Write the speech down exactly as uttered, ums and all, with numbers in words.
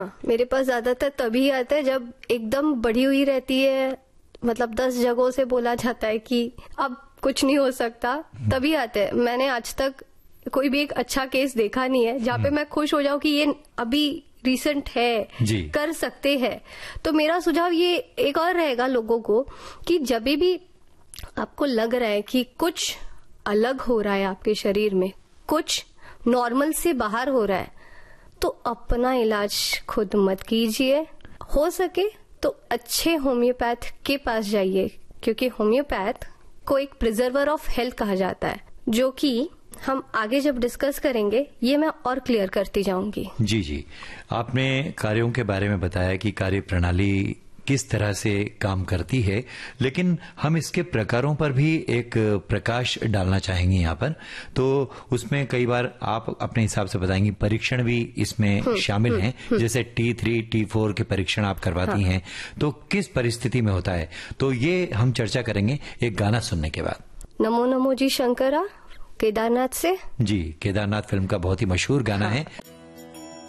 मेरे पास ज्यादातर तभी आता है जब एकदम बढ़ी हुई रहती है, मतलब दस जगहों से बोला जाता है कि अब कुछ नहीं हो सकता, तभी आते हैं। मैंने आज तक कोई भी एक अच्छा केस देखा नहीं है जहाँ पे मैं खुश हो जाऊं कि ये अभी रिसेंट है, कर सकते हैं। तो मेरा सुझाव ये एक और रहेगा लोगों को कि जब भी आपको लग रहा है कि कुछ अलग हो रहा है आपके शरीर में, कुछ नॉर्मल से बाहर हो रहा है, तो अपना इलाज खुद मत कीजिए। हो सके तो अच्छे होम्योपैथ के पास जाइए, क्योंकि होम्योपैथ को एक प्रिजर्वर ऑफ हेल्थ कहा जाता है, जो कि हम आगे जब डिस्कस करेंगे ये मैं और क्लियर करती जाऊंगी। जी जी, आपने कार्यों के बारे में बताया कि कार्य प्रणाली किस तरह से काम करती है, लेकिन हम इसके प्रकारों पर भी एक प्रकाश डालना चाहेंगे यहाँ पर। तो उसमें कई बार आप अपने हिसाब से बताएंगी, परीक्षण भी इसमें शामिल हैं, जैसे टी थ्री टी फोर के परीक्षण आप करवाती हाँ। हैं, तो किस परिस्थिति में होता है, तो ये हम चर्चा करेंगे एक गाना सुनने के बाद। नमो नमो जी शंकरा केदारनाथ से। जी, केदारनाथ फिल्म का बहुत ही मशहूर गाना हाँ। है।